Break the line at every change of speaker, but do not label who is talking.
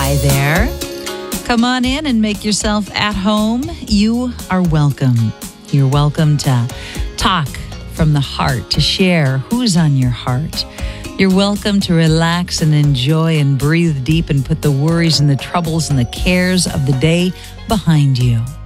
Hi there. Come on in and make yourself at home. You are welcome. You're welcome to talk from the heart, to share who's on your heart. You're welcome to relax and enjoy and breathe deep and put the worries and the troubles and the cares of the day behind you.